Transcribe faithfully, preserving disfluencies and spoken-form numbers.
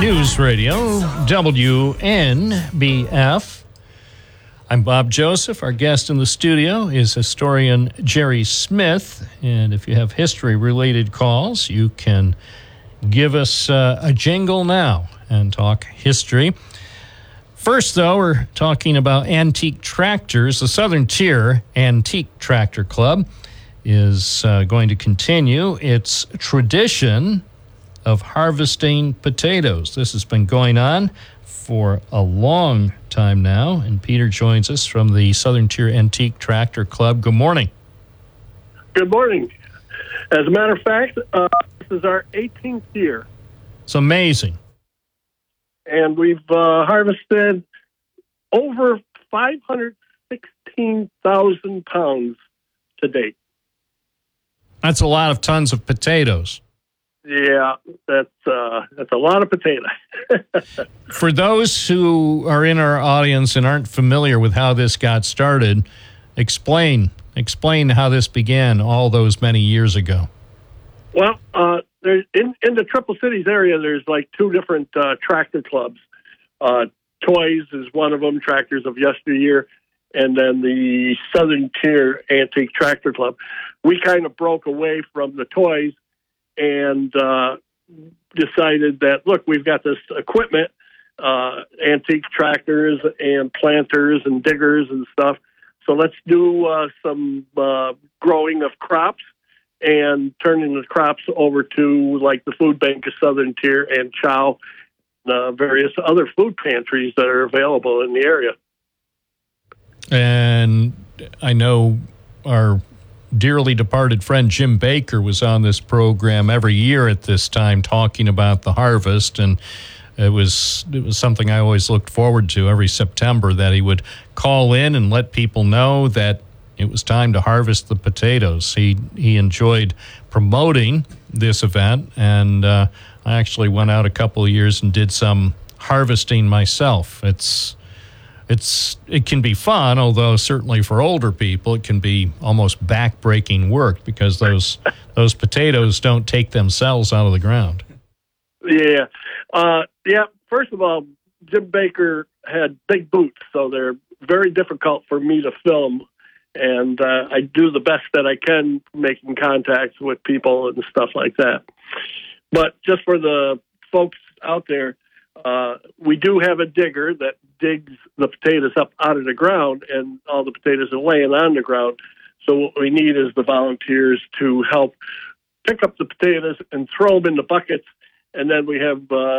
News Radio, W N B F. I'm Bob Joseph. Our guest in the studio is historian Jerry Smith. And if you have history-related calls, you can give us uh, a jingle now and talk history. First, though, we're talking about antique tractors. The Southern Tier Antique Tractor Club is uh, going to continue its tradition of harvesting potatoes. This has been going on for a long time now, and Peter joins us from the Southern Tier Antique Tractor Club. Good morning. Good morning. As a matter of fact, uh, this is our eighteenth year. It's amazing. And we've uh, harvested over five hundred sixteen thousand pounds to date. That's a lot of tons of potatoes. Yeah, that's uh, that's a lot of potatoes. For those who are in our audience and aren't familiar with how this got started, explain explain how this began all those many years ago. Well, uh, there's in, in the Triple Cities area, there's like two different uh, tractor clubs. Uh, Toys is one of them, Tractors of Yesteryear, and then the Southern Tier Antique Tractor Club. We kind of broke away from the Toys and uh, decided that, look, we've got this equipment, uh, antique tractors and planters and diggers and stuff. So let's do uh, some uh, growing of crops and turning the crops over to like the Food Bank of Southern Tier and Chow, uh, various other food pantries that are available in the area. And I know our dearly departed friend Jim Baker was on this program every year at this time talking about the harvest, and it was it was something I always looked forward to every September, that he would call in and let people know that it was time to harvest the potatoes. He he enjoyed promoting this event, and uh, I actually went out a couple of years and did some harvesting myself. It's It's it can be fun, although certainly for older people it can be almost back-breaking work because those those potatoes don't take themselves out of the ground. Yeah, uh, yeah. First of all, Jim Baker had big boots, so they're very difficult for me to film, and uh, I do the best that I can making contacts with people and stuff like that. But just for the folks out there, Uh, we do have a digger that digs the potatoes up out of the ground, and all the potatoes are laying on the ground. So what we need is the volunteers to help pick up the potatoes and throw them in the buckets, and then we have uh,